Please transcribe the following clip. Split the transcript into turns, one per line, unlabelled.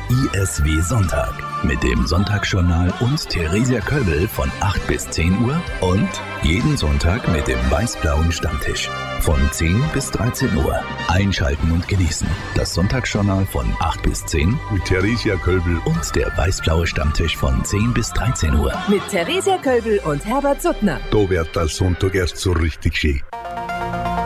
ISW Sonntag mit dem Sonntagsjournal und Theresia Kölbel von 8 bis 10 Uhr und jeden Sonntag mit dem weiß-blauen Stammtisch von 10 bis 13 Uhr. Einschalten und genießen. Das Sonntagsjournal von 8 bis 10
mit Theresia Kölbel
und der weiß-blaue Stammtisch von 10 bis 13 Uhr.
Mit Theresia Kölbel und Herbert Suttner.
Da wird der Sonntag erst so richtig schön.